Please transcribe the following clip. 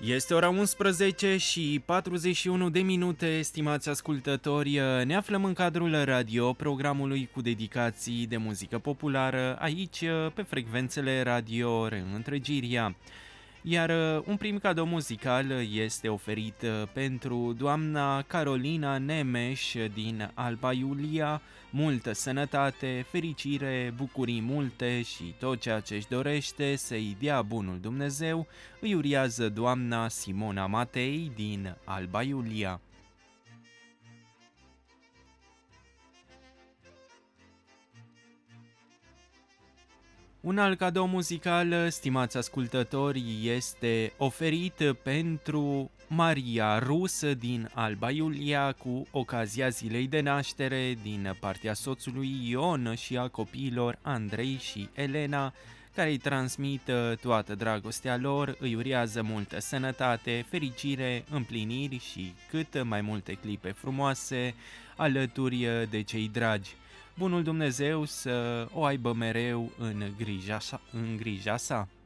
Este ora 11 și 41 de minute, estimați ascultători. Ne aflăm în cadrul radio, programului cu dedicații de muzică populară, aici pe frecvențele radio Reîntregirea. Iar un prim cadou muzical este oferit pentru doamna Carolina Nemeș din Alba Iulia. Multă sănătate, fericire, bucurii multe și tot ceea ce își dorește să-i dea bunul Dumnezeu, îi uriază doamna Simona Matei din Alba Iulia. Un alt cadou muzical, stimați ascultători, este oferit pentru Maria Rus din Alba Iulia cu ocazia zilei de naștere din partea soțului Ion și a copiilor Andrei și Elena, care îi transmit toată dragostea lor, îi uriază multă sănătate, fericire, împliniri și cât mai multe clipe frumoase alături de cei dragi. Bunul Dumnezeu să o aibă mereu în grija sa.